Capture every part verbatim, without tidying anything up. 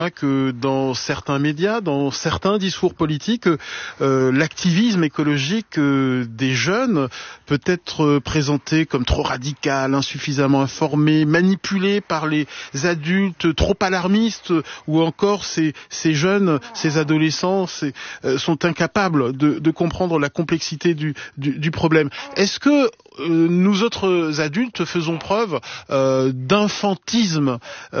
que dans certains médias, dans certains discours politiques, euh, l'activisme écologique euh, des jeunes peut être présenté comme trop radical, insuffisamment informé, manipulé par les adultes, trop alarmistes, ou encore ces, ces jeunes, ces adolescents ces, euh, sont incapables de, de comprendre la complexité du, du, du problème. Est-ce que euh, nous autres adultes faisons preuve euh, d'infantisme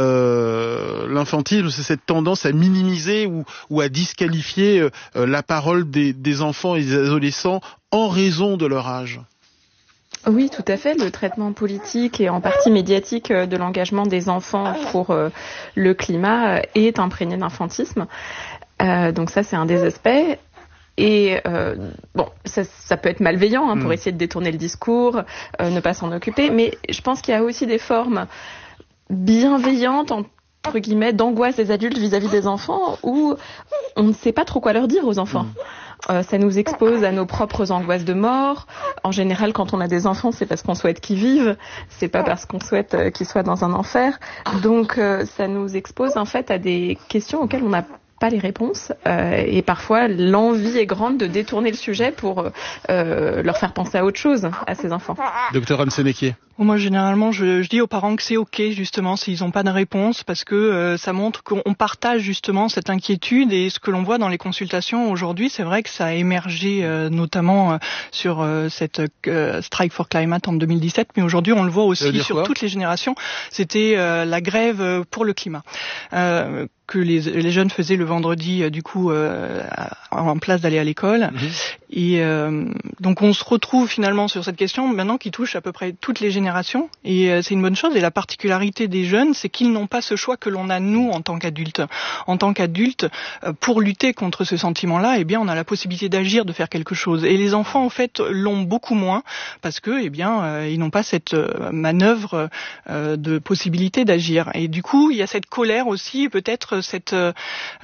euh, L'infantisme, c'est cette tendance à minimiser ou, ou à disqualifier euh, la parole des, des enfants et des adolescents en raison de leur âge. Oui, tout à fait. Le traitement politique et en partie médiatique de l'engagement des enfants pour euh, le climat est imprégné d'infantisme. Euh, donc ça, c'est un des aspects. Et euh, bon, ça, ça peut être malveillant hein, pour mmh. essayer de détourner le discours, euh, ne pas s'en occuper. Mais je pense qu'il y a aussi des formes bienveillantes, entre guillemets, d'angoisse des adultes vis-à-vis des enfants, où on ne sait pas trop quoi leur dire aux enfants. Mmh. Euh, ça nous expose à nos propres angoisses de mort. En général, quand on a des enfants, c'est parce qu'on souhaite qu'ils vivent, c'est pas parce qu'on souhaite euh, qu'ils soient dans un enfer. Donc, euh, ça nous expose en fait à des questions auxquelles on n'a pas les réponses euh, et parfois l'envie est grande de détourner le sujet pour euh, leur faire penser à autre chose à ces enfants. Docteur Anne Sénéquier. Moi, généralement, je, je dis aux parents que c'est OK, justement, s'ils n'ont pas de réponse, parce que euh, ça montre qu'on partage, justement, cette inquiétude. Et ce que l'on voit dans les consultations aujourd'hui, c'est vrai que ça a émergé, euh, notamment euh, sur euh, cette euh, Strike for Climate en deux mille dix-sept, mais aujourd'hui, on le voit aussi sur quoi toutes les générations. C'était euh, la grève pour le climat. Euh, que les, les jeunes faisaient le vendredi, euh, du coup, euh, en place d'aller à l'école. Mmh. Et euh, donc, on se retrouve finalement sur cette question maintenant qui touche à peu près toutes les générations. Et euh, c'est une bonne chose. Et la particularité des jeunes, c'est qu'ils n'ont pas ce choix que l'on a, nous, en tant qu'adultes. En tant qu'adultes, euh, pour lutter contre ce sentiment-là, eh bien, on a la possibilité d'agir, de faire quelque chose. Et les enfants, en fait, l'ont beaucoup moins parce que, eh bien, euh, ils n'ont pas cette euh, manœuvre euh, de possibilité d'agir. Et du coup, il y a cette colère aussi, peut-être cette, euh,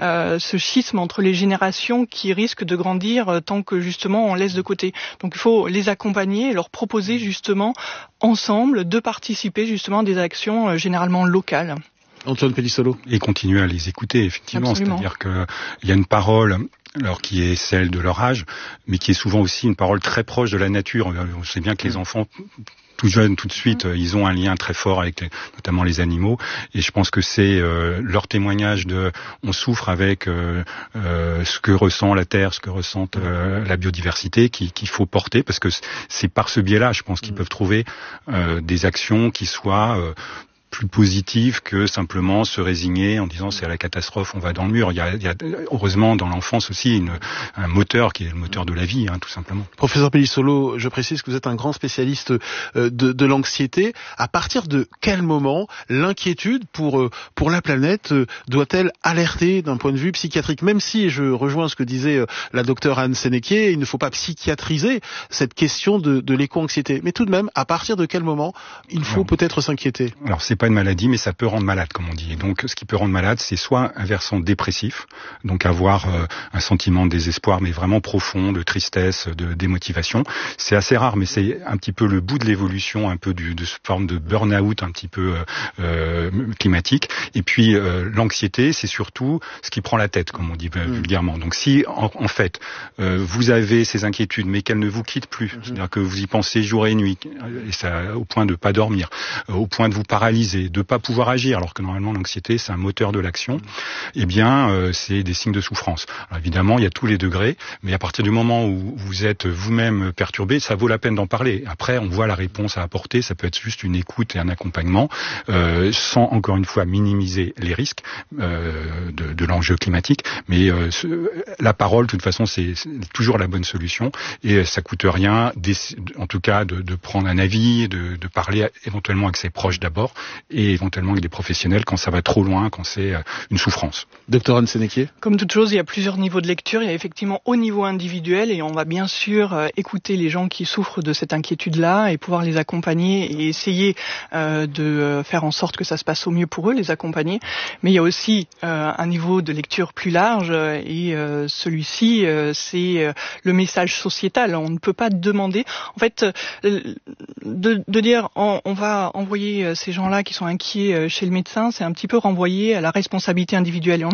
ce schisme entre les générations qui risque de grandir euh, tant que justement on laisse de côté. Donc il faut les accompagner et leur proposer justement ensemble de participer justement à des actions euh, généralement locales. Antoine Pellissolo. Et continuer à les écouter, effectivement. Absolument. C'est-à-dire qu'il y a une parole alors qui est celle de leur âge, mais qui est souvent aussi une parole très proche de la nature. On sait bien que les enfants tout jeunes, tout de suite, mmh. ils ont un lien très fort avec les, notamment les animaux. Et je pense que c'est euh, leur témoignage de on souffre avec euh, euh, ce que ressent la Terre, ce que ressent euh, la biodiversité qui, qu'il faut porter, parce que c'est par ce biais-là, je pense qu'ils mmh. peuvent trouver euh, des actions qui soient euh, plus positif que simplement se résigner en disant c'est à la catastrophe, on va dans le mur. Il y a, il y a heureusement dans l'enfance aussi une, un moteur qui est le moteur de la vie, hein, tout simplement. Professeur Pellissolo, je précise que vous êtes un grand spécialiste de, de l'anxiété. À partir de quel moment l'inquiétude pour pour la planète doit-elle alerter d'un point de vue psychiatrique? Même si, je rejoins ce que disait la docteure Anne Sénéquier, il ne faut pas psychiatriser cette question de, de l'éco-anxiété. Mais tout de même, à partir de quel moment il faut non. peut-être s'inquiéter? Alors c'est pas une maladie, mais ça peut rendre malade, comme on dit. Et donc, ce qui peut rendre malade, c'est soit un versant dépressif, donc avoir euh, un sentiment de désespoir, mais vraiment profond, de tristesse, de démotivation. C'est assez rare, mais c'est un petit peu le bout de l'évolution, un peu du, de cette forme de burn-out, un petit peu euh, climatique. Et puis, euh, l'anxiété, c'est surtout ce qui prend la tête, comme on dit euh, mmh. vulgairement. Donc, si en, en fait, euh, vous avez ces inquiétudes, mais qu'elles ne vous quittent plus, mmh. c'est-à-dire que vous y pensez jour et nuit, et ça, au point de pas dormir, euh, au point de vous paralyser, de pas pouvoir agir, alors que normalement l'anxiété c'est un moteur de l'action, eh bien euh, c'est des signes de souffrance. Alors, évidemment, il y a tous les degrés, mais à partir du moment où vous êtes vous-même perturbé, ça vaut la peine d'en parler. Après, on voit la réponse à apporter, ça peut être juste une écoute et un accompagnement, euh, sans encore une fois minimiser les risques euh, de, de l'enjeu climatique, mais euh, ce, la parole, de toute façon, c'est, c'est toujours la bonne solution, et ça coûte rien, en tout cas, de, de prendre un avis, de, de parler éventuellement avec ses proches d'abord, et éventuellement avec des professionnels quand ça va trop loin, quand c'est une souffrance. Docteur Anne Sénéquier. Comme toute chose, il y a plusieurs niveaux de lecture. Il y a effectivement au niveau individuel, et on va bien sûr euh, écouter les gens qui souffrent de cette inquiétude-là et pouvoir les accompagner et essayer euh, de faire en sorte que ça se passe au mieux pour eux, les accompagner. Mais il y a aussi euh, un niveau de lecture plus large, et euh, celui-ci, euh, c'est euh, le message sociétal. On ne peut pas demander, en fait, euh, de, de dire on, on va envoyer ces gens-là qui sont inquiets chez le médecin, c'est un petit peu renvoyer à la responsabilité individuelle. Et on